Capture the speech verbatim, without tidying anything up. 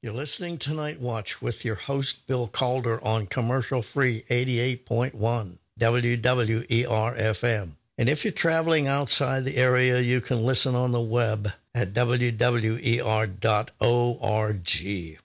You're listening to Night Watch with your host, Bill Calder, on commercial-free eighty-eight point one W W E R F M. And if you're traveling outside the area, you can listen on the web at W W E R dot org.